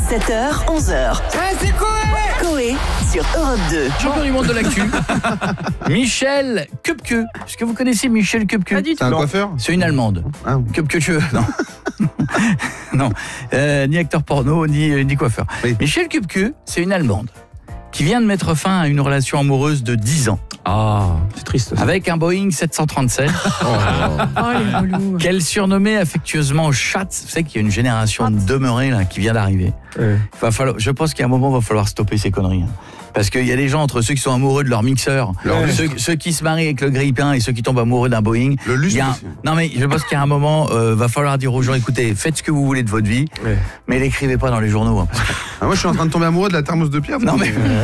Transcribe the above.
7h, 11h. C'est Coé Coé sur Europe 2. Champion du monde de l'actu. Michel Köpke. Est-ce que vous connaissez Michel Köpke? Pas du tout. C'est un coiffeur? C'est une Allemande. Ah. Köpke, non. Non. Ni acteur porno, ni coiffeur. Oui. Michel Köpke, c'est une Allemande qui vient de mettre fin à une relation amoureuse de 10 ans Ah, c'est triste. avec un Boeing 737 Oh, les relous. qu'elle surnommait affectueusement Schatz. Vous savez qu'il y a une génération de demeurés là, qui vient d'arriver. Je pense qu'à un moment, il va falloir stopper ces conneries. Hein. Parce qu'il y a des gens entre ceux qui sont amoureux de leur mixeur, ceux qui se marient avec le grille-pain et ceux qui tombent amoureux d'un Boeing. Le lustre aussi. Non mais je pense qu'à un moment, va falloir dire aux gens, écoutez, faites ce que vous voulez de votre vie, mais l'écrivez pas dans les journaux. Hein, parce que... Moi, je suis en train de tomber amoureux de la thermos de Pierre. Non mais...